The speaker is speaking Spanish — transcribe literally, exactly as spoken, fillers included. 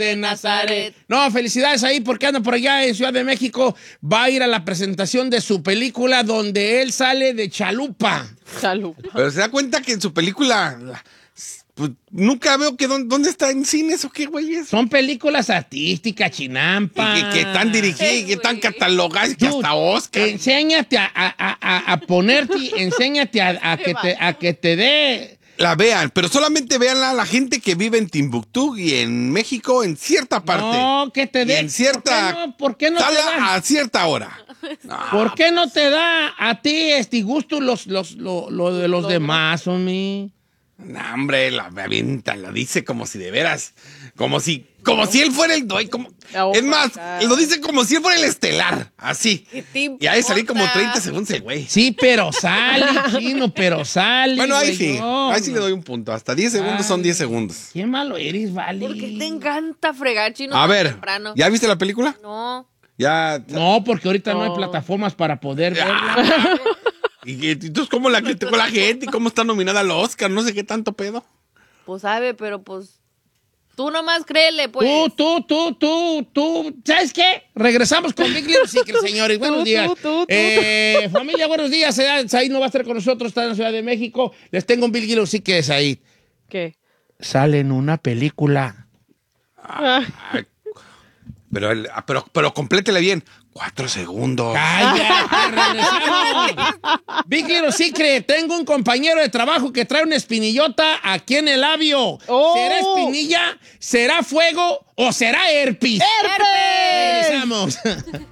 de Nazaret. No, felicidades ahí porque anda por allá en Ciudad de México. Va a ir a la presentación de su película donde él sale de chalupa. Chalupa. Pero se da cuenta que en su película... Pues nunca veo que dónde, dónde está en cines o qué, güey. Es. Son películas artísticas, chinampa. Y que, que están dirigidas y que están catalogadas que hasta Oscar. Enséñate a, a, a, a ponerte, enséñate a, a, que te, a que te dé... La vean, pero solamente veanla a la gente que vive en Timbuktu y en México en cierta parte. No, que te dé. En cierta... ¿Por qué no, por qué no te da? A cierta hora. No. ¿Por qué no te da a ti este gusto los, los, lo, lo de los Lo demás, homie? No, hombre, la avienta, lo dice como si de veras, como si, como si él fuera el dueño, como, Oh, es más, God. lo dice como si él fuera el estelar, así. Y ahí salí como treinta segundos el güey. Sí, pero sale, chino, pero sale. Bueno, ahí güey, sí, no. ahí sí le doy un punto, hasta diez segundos son diez segundos. Qué malo eres, vale. Porque te encanta fregar, chino. A tan ver, temprano. ¿ya viste la película? No. Ya. No, porque ahorita no, No. hay plataformas para poder verla. ¿Y, y entonces cómo la criticó la gente y cómo está nominada al Oscar? No sé qué tanto pedo. Pues sabe, pero pues... Tú nomás créele, pues. Tú, tú, tú, tú, tú. ¿Sabes qué? Regresamos con Big Little Secret, señores. Buenos Tú, días. tú, tú, tú. Eh, familia, buenos días. Said no va a estar con nosotros, está en la Ciudad de México. Les tengo un Big Little Secret, Said. ¿Qué? Sale en una película. Ah. Ay, pero, el- ah, pero, pero complétele bien. Cuatro segundos. ¡Cállate! ¡Regresamos! Big Little Secret. Tengo un compañero de trabajo que trae una espinillota aquí en el labio. Oh. ¿Será espinilla? ¿Será fuego? ¿O será herpes? ¡Herpes! Regresamos.